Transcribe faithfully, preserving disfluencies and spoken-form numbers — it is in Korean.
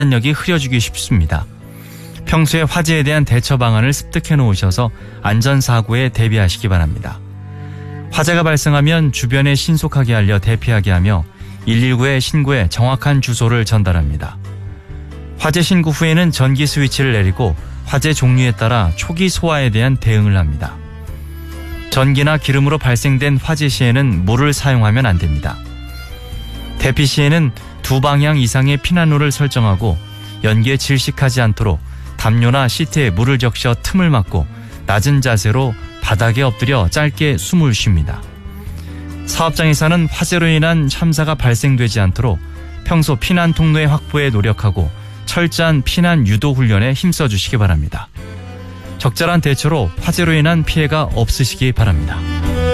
판단력이 흐려지기 쉽습니다. 평소에 화재에 대한 대처 방안을 습득해 놓으셔서 안전사고에 대비하시기 바랍니다. 화재가 발생하면 주변에 신속하게 알려 대피하게 하며 일일구에 신고해 정확한 주소를 전달합니다. 화재 신고 후에는 전기 스위치를 내리고 화재 종류에 따라 초기 소화에 대한 대응을 합니다. 전기나 기름으로 발생된 화재 시에는 물을 사용하면 안 됩니다. 대피 시에는 두 방향 이상의 피난로를 설정하고 연기에 질식하지 않도록 담요나 시트에 물을 적셔 틈을 막고 낮은 자세로 바닥에 엎드려 짧게 숨을 쉽니다. 사업장에서는 화재로 인한 참사가 발생되지 않도록 평소 피난 통로의 확보에 노력하고 철저한 피난 유도 훈련에 힘써 주시기 바랍니다. 적절한 대처로 화재로 인한 피해가 없으시기 바랍니다.